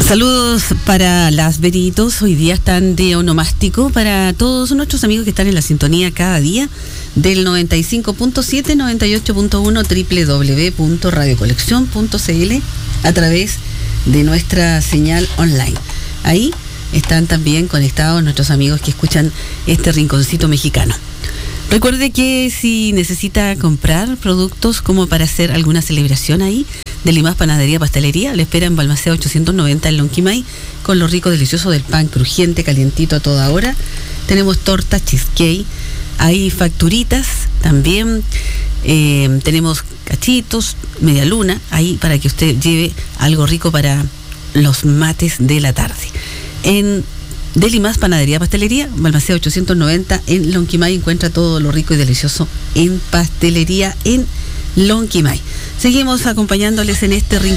Saludos para las Beritos, hoy día están de onomástico para todos nuestros amigos que están en la sintonía cada día del 95.7, 98.1, www.radiocolección.cl a través de nuestra señal online. Ahí están también conectados nuestros amigos que escuchan este rinconcito mexicano. Recuerde que si necesita comprar productos como para hacer alguna celebración ahí, de Limas Panadería Pastelería, le espera en Balmaceda 890 en Lonquimay, con lo rico delicioso del pan crujiente, calientito a toda hora. Tenemos torta, cheesecake, hay facturitas también, tenemos cachitos, media luna, ahí para que usted lleve algo rico para los mates de la tarde. En de Limas Panadería Pastelería, Balmaceda 890 en Lonquimay, encuentra todo lo rico y delicioso en pastelería en Lonquimay. Seguimos acompañándoles en este rincón.